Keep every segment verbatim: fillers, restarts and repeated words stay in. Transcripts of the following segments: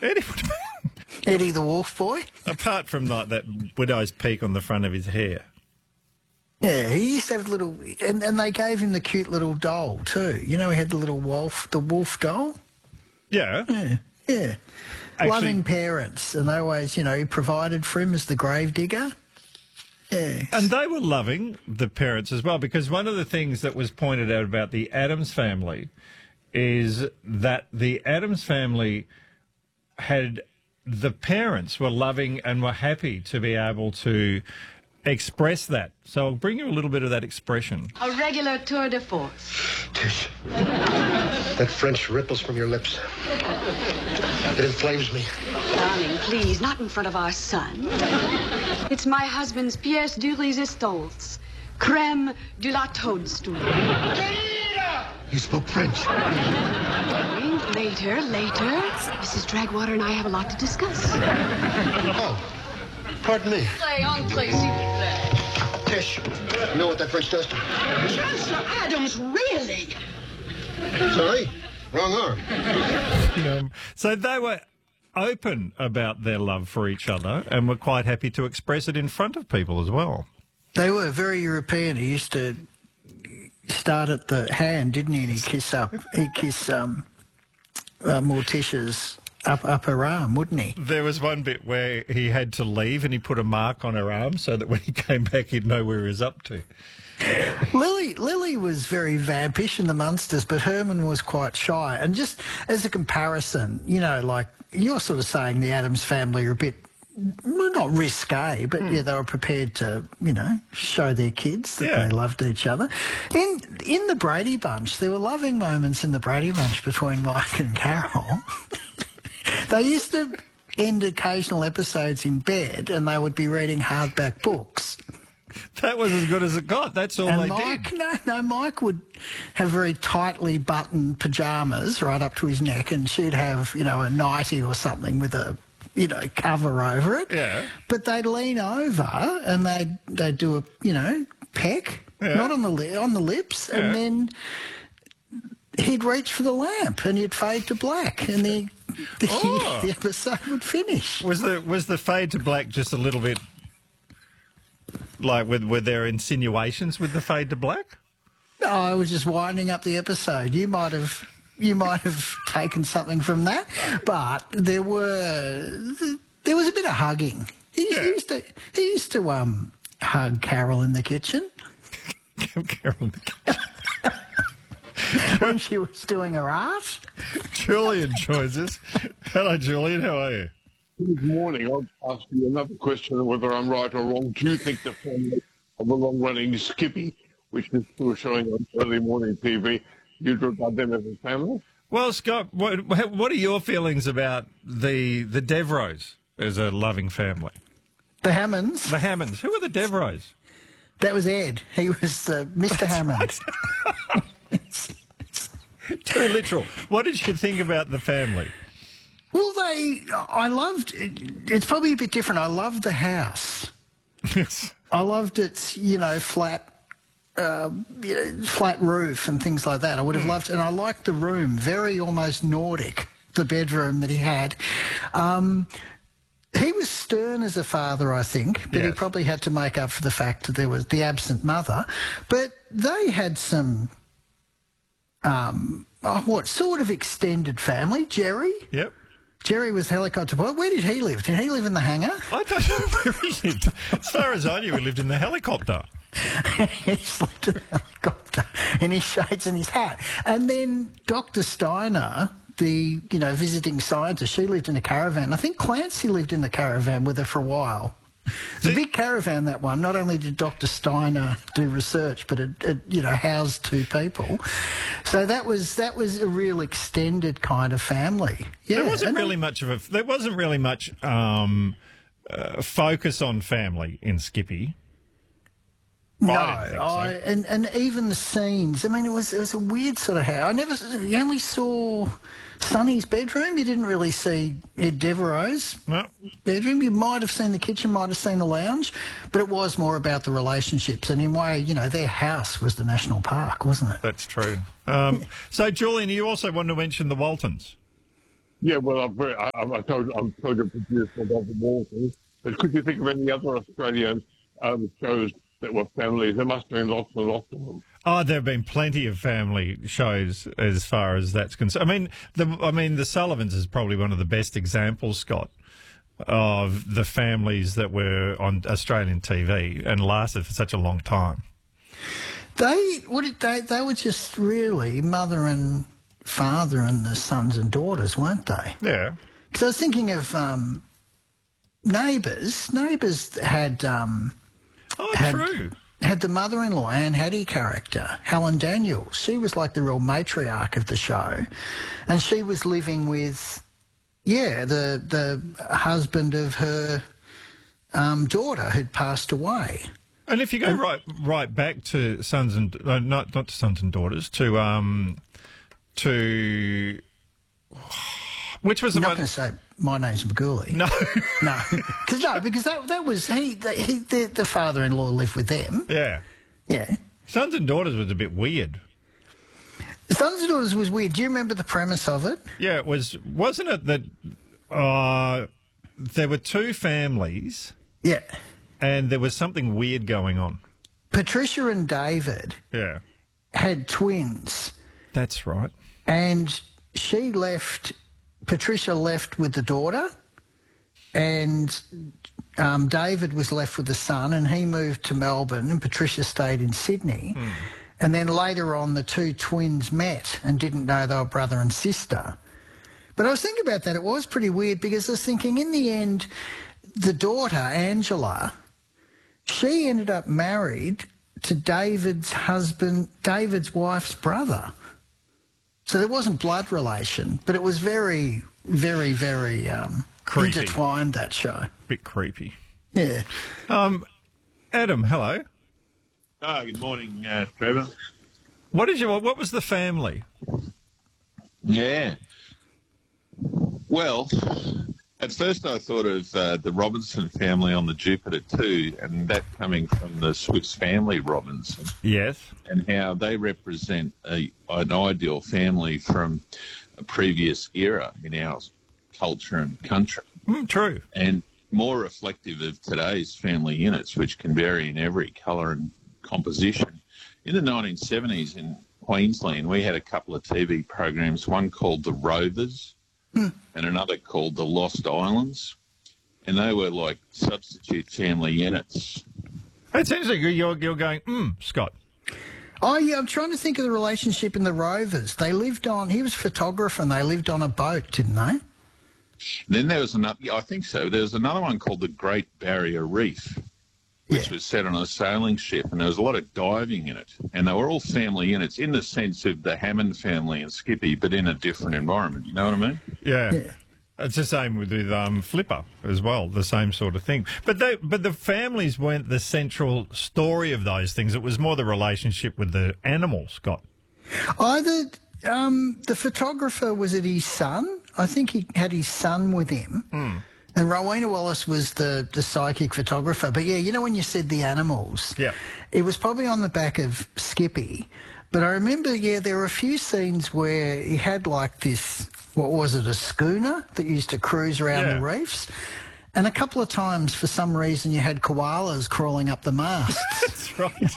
Eddie, Eddie the Wolf Boy. apart from like that widow's peak on the front of his hair. Yeah, he used to have little, and, and they gave him the cute little doll too. You know, he had the little wolf, the wolf doll. Yeah. Yeah, yeah. Actually- Loving parents, and they always, you know, he provided for him as the grave digger. Yeah. And they were loving, the parents as well, because one of the things that was pointed out about the Addams family is that the Addams family had, the parents were loving and were happy to be able to express that. So I'll bring you a little bit of that expression. A regular tour de force. Tish, that French ripples from your lips. It inflames me. Darling, please, not in front of our son. It's my husband's pièce de résistance. Crème de la toadstool. You spoke French. Later, later. Missus Dragwater and I have a lot to discuss. Oh, pardon me. Play on, play, s'il vous plaît. Tish, you know what that French does to me? Chancellor Adams, really? Sorry, wrong arm. Um, so they were open about their love for each other and were quite happy to express it in front of people as well. They were very European. He used to start at the hand, didn't he? And he'd kiss up, he'd kiss um, uh, Morticia's up, upper arm, wouldn't he? There was one bit where he had to leave and he put a mark on her arm so that when he came back he'd know where he was up to. Lily Lily was very vampish in the Munsters, but Herman was quite shy. And just as a comparison, you know, like you're sort of saying the Addams family are a bit, well, not risque, but mm. yeah, they were prepared to, you know, show their kids that Yeah. they loved each other. In in the Brady Bunch, there were loving moments in the Brady Bunch between Mike and Carol. They used to end occasional episodes in bed, and they would be reading hardback books. That was as good as it got. That's all And they Mike, did. no, no, Mike would have very tightly buttoned pyjamas right up to his neck, and she'd have, you know, a nightie or something with a, you know, cover over it. Yeah. But they'd lean over and they'd they'd do a, you know, peck, Yeah. not on the li- on the lips, Yeah. and then he'd reach for the lamp and he'd fade to black, and the the, Oh. the episode would finish. Was the was the fade to black just a little bit like with were there insinuations with the fade to black? No, I was just winding up the episode. You might have, you might have taken something from that, but there were, there was a bit of hugging. He, Yeah. he used to, he used to um hug Carol in the kitchen Carol, when she was doing her art. Julian joins us. Hello, Julian. How are you? Good morning. I'll ask you another question, whether I'm right or wrong. Do you think the family of the long-running Skippy, which is still showing on early morning T V, you'd regard them as a family? Well, Scott, what what are your feelings about the the Devereaux as a loving family? The Hammonds. The Hammonds. Who are the Devereaux? That was Ed. He was uh, Mister Hammond. Too literal. What did you think about the family? Well, they, I loved, it's probably a bit different. I loved the house. I loved its, you know, flat, uh, you know, flat roof and things like that. I would have loved, and I liked the room, very almost Nordic, the bedroom that he had. Um, he was stern as a father, I think, but he Yes. probably had to make up for the fact that there was the absent mother. But they had some, um, oh, what, sort of extended family. Jerry? Yep. Jerry was helicopter pilot. Where did he live? Did he live in the hangar? I don't know where he lived. As far as I knew, he lived in the helicopter. He slept in the helicopter in his shades and his hat. And then Doctor Steiner, the, you know, visiting scientist, she lived in a caravan. I think Clancy lived in the caravan with her for a while. It's a big caravan, that one. Not only did Doctor Steiner do research, but it, it, you know, housed two people. So that was that was a real extended kind of family. Yeah, There wasn't and really I- much of a. There wasn't really much um, uh, focus on family in Skippy. No, I didn't think so. I, and and even the scenes. I mean, it was it was a weird sort of house. I never. You only saw Sonny's bedroom. You didn't really see Ed Devereaux's No. bedroom. You might have seen the kitchen, might have seen the lounge, but it was more about the relationships. And in a way, you know, their house was the national park, wasn't it? That's true. Um, so, Julian, you also want to mention the Waltons. Yeah, well, I'm very, I, I I told, I'm told you produced for Bob Walton, but could you think of any other Australian um, shows that were families? There must have been lots and lots of them. Oh, there have been plenty of family shows as far as that's concerned. I mean, the I mean, the Sullivans is probably one of the best examples, Scott, of the families that were on Australian T V and lasted for such a long time. They what did they they were just really mother and father and the sons and daughters, weren't they? Yeah. Because I was thinking of um, Neighbours. Neighbours had um, Oh, had, true. had the mother-in-law, Anne Hattie character, Helen Daniels. She was like the real matriarch of the show, and she was living with, yeah, the the husband of her um, daughter who'd passed away. And if you go right right back to sons and uh, not not to sons and daughters to um to which was the I'm not one? going to say My Name's Magooly. No, No, because no, because that that was he. The, he the, the father-in-law lived with them. yeah, Yeah, Sons and Daughters was a bit weird. Sons and Daughters was weird. Do you remember the premise of it? Yeah, it was wasn't it that uh, there were two families Yeah, and there was something weird going on. Patricia and David Yeah, had twins, that's right. and she left. Patricia left with the daughter, and um, David was left with the son, and he moved to Melbourne, and Patricia stayed in Sydney. Hmm. And then later on, the two twins met and didn't know they were brother and sister. But I was thinking about that. It was pretty weird because I was thinking in the end, the daughter, Angela, she ended up married to David's husband, David's wife's brother. So there wasn't blood relation, but it was very, very, very um, Creepy. intertwined, that show. Bit creepy. Yeah. Um, Adam, hello. Ah, good morning, uh, Trevor. What is your what was the family? Yeah. Well, at first I thought of uh, the Robinson family on the Jupiter two, and that coming from the Swiss family Robinson, Yes. and how they represent a, an ideal family from a previous era in our culture and country, Mm, true. and more reflective of today's family units, which can vary in every colour and composition. In the nineteen seventies in Queensland, we had a couple of T V programs, one called The Rovers and another called The Lost Islands, and they were like substitute family units. It's interesting. You're, you're going, mm, Scott. Oh, yeah, I'm trying to think of the relationship in the Rovers. They lived on, he was a photographer and they lived on a boat, didn't they? Then there was another, yeah, I think so, there was another one called The Great Barrier Reef, which Yeah. was set on a sailing ship, and there was a lot of diving in it. And they were all family units in the sense of the Hammond family and Skippy, but in a different environment. You know what I mean? Yeah. Yeah. It's the same with, with um, Flipper as well, the same sort of thing. But they, but the families weren't the central story of those things. It was more the relationship with the animals, Scott. Either um, the photographer, was it his son? I think he had his son with him. And Rowena Wallace was the, the psychic photographer. But yeah, you know when you said the animals? Yeah. It was probably on the back of Skippy. But I remember, yeah, there were a few scenes where he had like this, what was it, a schooner that used to cruise around Yeah. the reefs. And a couple of times, for some reason, you had koalas crawling up the mast. That's right.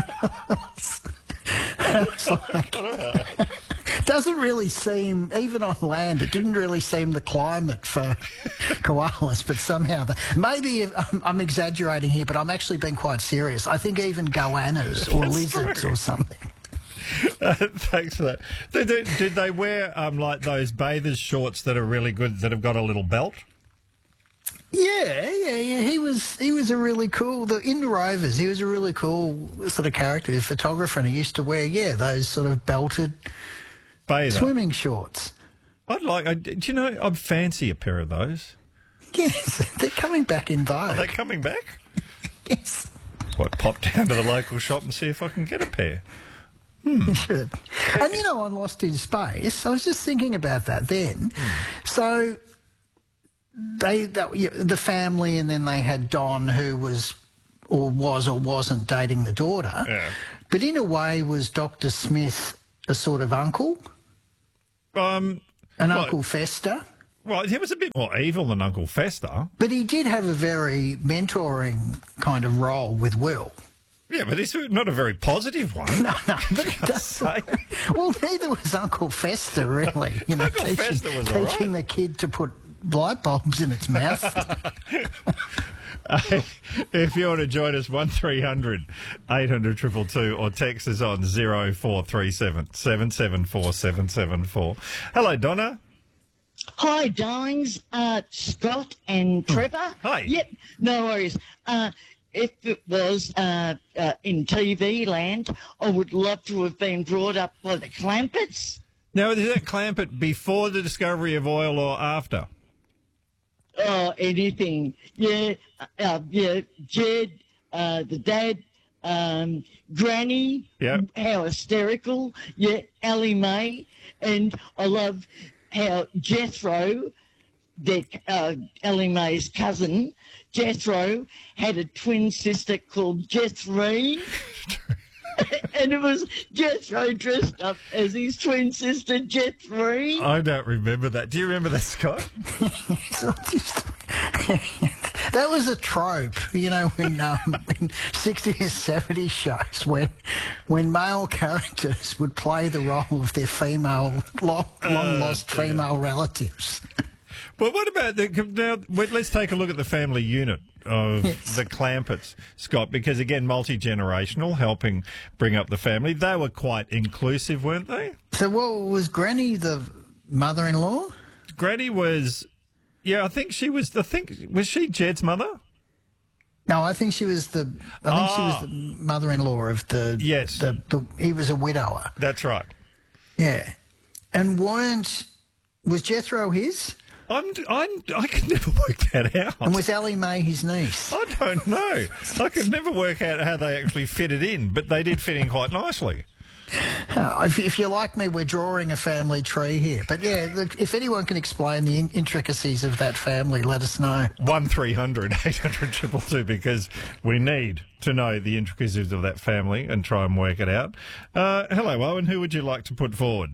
It's like, doesn't really seem, even on land, it didn't really seem the climate for koalas, but somehow, the, maybe I'm, I'm exaggerating here, but I'm actually being quite serious. I think even goannas or lizards or something. Uh, thanks for that. Did they, did they wear um, like those bathers shorts that are really good, that have got a little belt? Yeah, yeah, yeah. He was he was a really cool, the in the Rovers, he was a really cool sort of character, a photographer, and he used to wear, yeah, those sort of belted Bather. swimming shorts. I'd like, I, do you know, I'd fancy a pair of those. Yes, they're coming back in Are they vogue. coming back? Yes. So I pop down to the local shop and see if I can get a pair. You should. And you know, on Lost in Space, I was just thinking about that then. So they, that, yeah, the family, and then they had Don, who was or was or wasn't dating the daughter. Yeah. But in a way, was Doctor Smith a sort of uncle? Um, An Well- Uncle Fester? Well, he was a bit more evil than Uncle Fester. But he did have a very mentoring kind of role with Will. Yeah, but it's not a very positive one. No, no, but it does. Say. Well, neither was Uncle Fester, really. You know, Uncle teaching, Fester was all teaching the kid to put light bulbs in its mouth. If you want to join us, one three hundred eight hundred two two two or text us on zero four three seven seven seven four seven seven four. Hello, Donna. Hi, darlings. Uh, Scott and Trevor. Hi. Yep, no worries. Uh, if it was uh, uh, in T V land, I would love to have been brought up by the Clampetts. Now, is that Clampett before the discovery of oil or after? Oh, anything. Yeah, uh, yeah, Jed, uh, the dad, um, Granny, Yep. how hysterical. Yeah, Ellie Mae. And I love how Jethro, their, uh, Ellie Mae's cousin, Jethro, had a twin sister called Jethreen. And it was Jethro dressed up as his twin sister, Jethreen. I don't remember that. Do you remember that, Scott? That was a trope, you know, in, um, in sixties, seventies shows when when male characters would play the role of their female, long, long lost dear. female relatives. Well, what about the... Now, wait, let's take a look at the family unit of Yes. the Clampetts, Scott, because, again, multi-generational, helping bring up the family. They were quite inclusive, weren't they? So, what was Granny the mother-in-law? Granny was... Yeah, I think she was... I think... Was she Jed's mother? No, I think she was the. I think she Ah. was the mother-in-law of the. Yes. The, the, he was a widower. That's right. Yeah, and weren't was Jethro his? I'm, I'm, I could never work that out. And was Ellie Mae his niece? I don't know. I could never work out how they actually fitted in, but they did fit in quite nicely. Uh, if, if you're like me, we're drawing a family tree here. But yeah, look, if anyone can explain the in- intricacies of that family, let us know. one three hundred eight hundred two two two because we need to know the intricacies of that family and try and work it out. Uh, hello, Owen. Who would you like to put forward?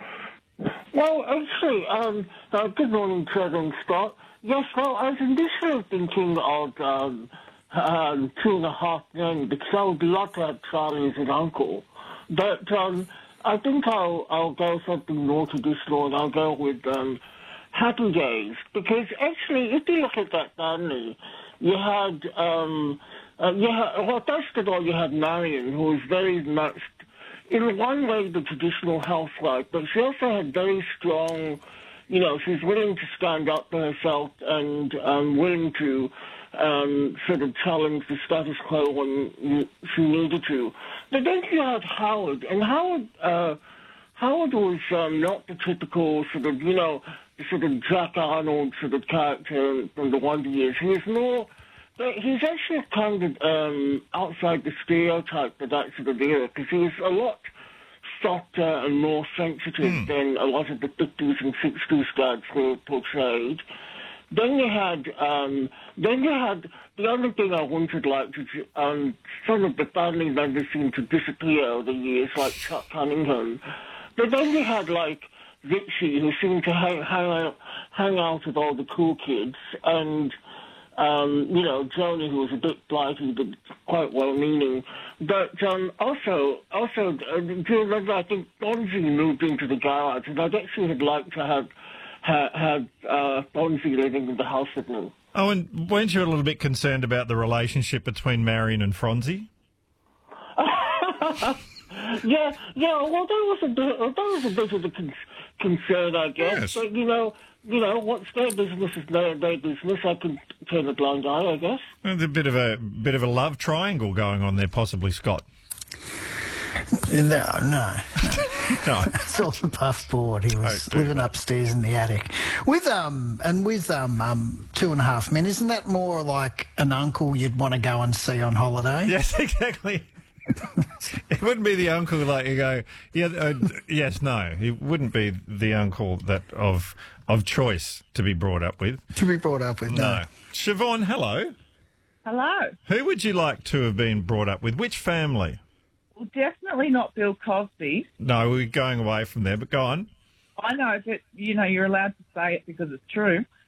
Well, actually, um, uh, good morning, Trevor and Scott. Yes, well, I was initially thinking of um, um, Two and a Half Men because I would love to have Charlie as an uncle. But um, I think I'll, I'll go something more traditional and I'll go with um, Happy Days. Because actually, if you look at that family, you had, um, uh, you had well, first of all, you had Marion, who was very much, in one way, the traditional housewife, but she also had very strong, you know, she's willing to stand up for herself and um, willing to um, sort of challenge the status quo when she needed to. But then you had Howard, and Howard, uh, Howard was um, not the typical sort of, you know, the sort of Jack Arnold sort of character from the Wonder Years. He was more, but he's actually kind of um, outside the stereotype of that sort of era, because he was a lot softer and more sensitive mm. than a lot of the fifties and sixties guys were portrayed. Then you had, um, then you had, the other thing I wanted, like, is um, some of the family members seem to disappear over the years, like Chuck Cunningham. But then you had, like, Richie, who seemed to hang, hang, out, hang out with all the cool kids, and, um, you know, Joni, who was a bit blighty, but quite well-meaning. But um, also, also, uh, do you remember, I think Bonzi moved into the garage, and I'd actually have liked to have had uh, Bonzi living in the house with me. Oh, and weren't you a little bit concerned about the relationship between Marion and Phronsie? yeah, yeah. Well, that was a bit, that was a bit of a con- concern, I guess. Yes. But you know, you know, what's their business is their, their business. I can turn a blind eye, I guess. There's a bit of a bit of a love triangle going on there, possibly, Scott. No, no. No. It's all the puff board. He was Oh, living upstairs in the attic. With um and with um um Two and a Half Men, isn't that more like an uncle you'd want to go and see on holiday? Yes, exactly. It wouldn't be the uncle like you go, yeah, uh, yes, no. He wouldn't be the uncle that of of choice to be brought up with. To be brought up with, no. No. Siobhan, hello. Hello. Who would you like to have been brought up with? Which family? Well, definitely not Bill Cosby. No, we're going away from there, but go on. I know, but, you know, you're allowed to say it because it's true.